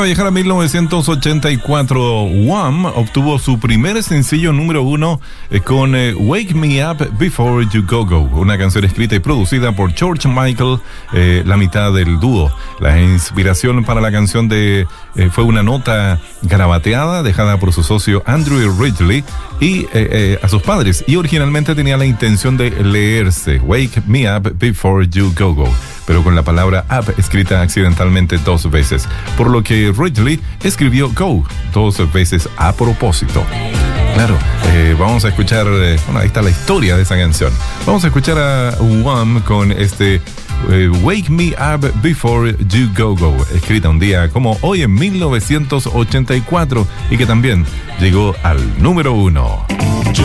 viajar a 1984. Wham obtuvo su primer sencillo número 1 con Wake Me Up Before You Go Go, una canción escrita y producida por George Michael, la mitad del dúo. La inspiración para la canción fue una nota garabateada dejada por su socio Andrew Ridgeley y a sus padres, y originalmente tenía la intención de leerse Wake Me Up Before You Go Go, pero con la palabra up escrita accidentalmente 2 veces, por lo que Ridgeley escribió Go 2 veces a propósito. Claro, vamos a escuchar, ahí está la historia de esa canción. Vamos a escuchar a Wham con Wake Me Up Before You Go Go, escrita un día como hoy en 1984 y que también llegó al número 1.